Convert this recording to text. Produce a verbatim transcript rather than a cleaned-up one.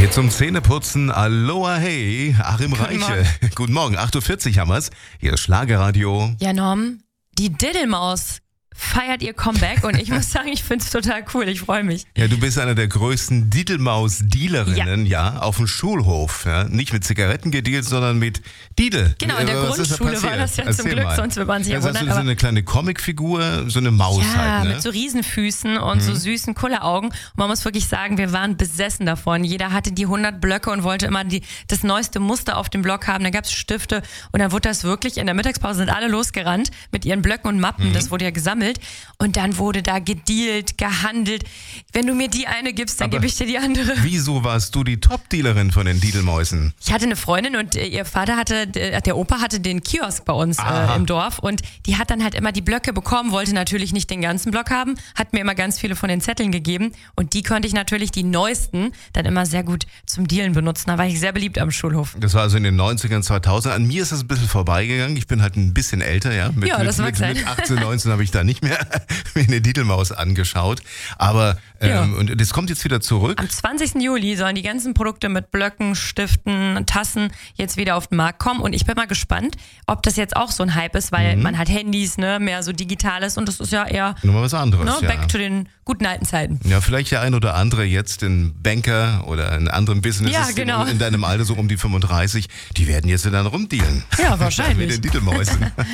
Hier zum Zähneputzen, Aloha hey, Achim Guten Reiche. Morgen. Guten Morgen, acht Uhr vierzig haben wir's. Hier ist Schlagerradio. Ja, Norm, die Diddelmaus feiert ihr Comeback und ich muss sagen, ich finde es total cool, ich freue mich. Ja, du bist einer der größten Didelmaus-Dealerinnen, ja. auf dem Schulhof. Ja. Nicht mit Zigaretten gedealt, sondern mit Didel. Genau, in der Was ist da Grundschule war passiert? das ja Erzähl zum Glück, mal. sonst würde man sich ja Ja, hast wundern. du so aber- eine kleine Comicfigur, so eine Maus Ja, halt, ne? mit so Riesenfüßen und so süßen Kulleraugen. Und man muss wirklich sagen, wir waren besessen davon. Jeder hatte die hundert Blöcke und wollte immer die, das neueste Muster auf dem Block haben. Dann gab es Stifte und dann wurde das wirklich, in der Mittagspause sind alle losgerannt mit ihren Blöcken und Mappen. Das wurde ja gesammelt. Und dann wurde da gedealt, gehandelt. Wenn du mir die eine gibst, dann Aber gebe ich dir die andere. Wieso warst du die Top-Dealerin von den Didelmäusen? Ich hatte eine Freundin und äh, ihr Vater hatte, der, der Opa hatte den Kiosk bei uns Aha. äh, im Dorf und die hat dann halt immer die Blöcke bekommen, wollte natürlich nicht den ganzen Block haben, hat mir immer ganz viele von den Zetteln gegeben und die konnte ich natürlich, die neuesten, dann immer sehr gut zum Dealen benutzen. Da war ich sehr beliebt am Schulhof. Das war also in den neunzigern, zweitausend. An mir ist das ein bisschen vorbeigegangen. Ich bin halt ein bisschen älter, ja. Mit, Ja, mit, das mag mit, sein. mit achtzehn, neunzehn habe ich da nicht mehr mir eine Didelmaus angeschaut. Aber ähm, Ja. und das kommt jetzt wieder zurück. Am zwanzigsten Juli sollen die ganzen Produkte mit Blöcken, Stiften, Tassen jetzt wieder auf den Markt kommen und ich bin mal gespannt, ob das jetzt auch so ein Hype ist, weil man hat Handys, ne, mehr so Digitales und das ist ja eher Nur mal was anderes, ne, ja. back to den guten alten Zeiten. Ja, vielleicht der ein oder andere jetzt in Banker oder in anderen Businesses Ja, genau. in, in deinem Alter so um die fünfunddreißig, die werden jetzt dann rumdealen. Ja, wahrscheinlich. Mit den Didelmäusen.